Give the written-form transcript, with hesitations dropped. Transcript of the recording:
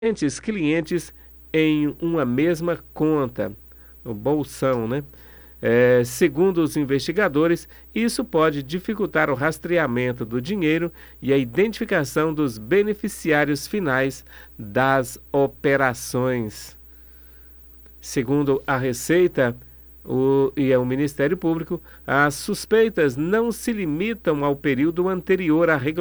clientes em uma mesma conta, no bolsão, né? Segundo os investigadores, isso pode dificultar o rastreamento do dinheiro e a identificação dos beneficiários finais das operações. Segundo a Receita e o Ministério Público, as suspeitas não se limitam ao período anterior à